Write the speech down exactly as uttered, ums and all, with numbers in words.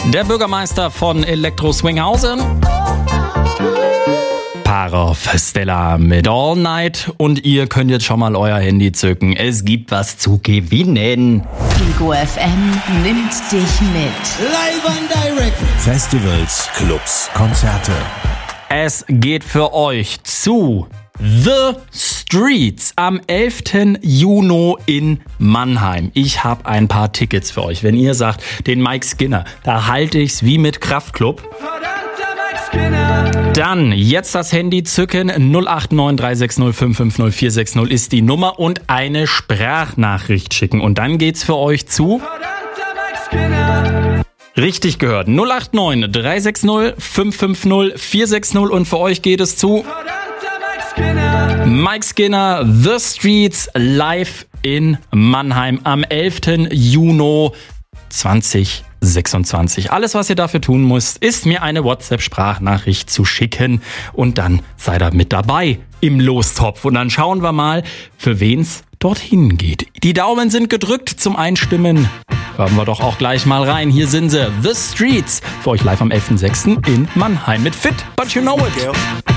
Der Bürgermeister von Elektro Swinghausen. Parov Stella mit All Night. Und ihr könnt jetzt schon mal euer Handy zücken. Es gibt was zu gewinnen. Ego F M nimmt dich mit. Live and direct. Festivals, Clubs, Konzerte. Es geht für euch zu The Streets am elften Juni in Mannheim. Ich habe ein paar Tickets für euch. Wenn ihr sagt, den Mike Skinner, da halte ich's wie mit Kraftklub. Dann jetzt das Handy zücken. null acht neun drei sechs null fünf fünf null vier sechs null ist die Nummer und eine Sprachnachricht schicken. Und dann geht's für euch zu... Richtig gehört. null acht neun drei sechs null fünf fünf null vier sechs null und für euch geht es zu... Mike Skinner, The Streets, live in Mannheim am elften Juni zweitausendsechsundzwanzig. Alles, was ihr dafür tun müsst, ist mir eine WhatsApp-Sprachnachricht zu schicken und dann seid ihr mit dabei im Lostopf. Und dann schauen wir mal, für wen's dorthin geht. Die Daumen sind gedrückt zum Einstimmen. Hören wir doch auch gleich mal rein. Hier sind sie, The Streets, für euch live am elften sechsten in Mannheim mit Fit, But You Know It.